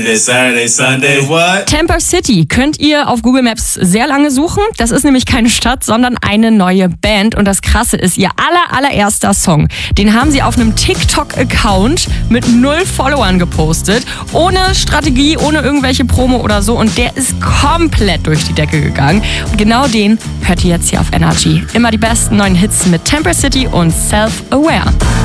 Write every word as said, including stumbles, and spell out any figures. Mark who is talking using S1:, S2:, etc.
S1: Saturday, Sunday, what?
S2: Tampa City könnt ihr auf Google Maps sehr lange suchen. Das ist nämlich keine Stadt, sondern eine neue Band. Und das Krasse ist, ihr aller, allererster Song, den haben sie auf einem TikTok-Account mit null Followern gepostet. Ohne Strategie, ohne irgendwelche Promo oder so. Und der ist komplett durch die Decke gegangen. Und genau den hört ihr jetzt hier auf Energy. Immer die besten neuen Hits mit Tampa City und Self-Aware.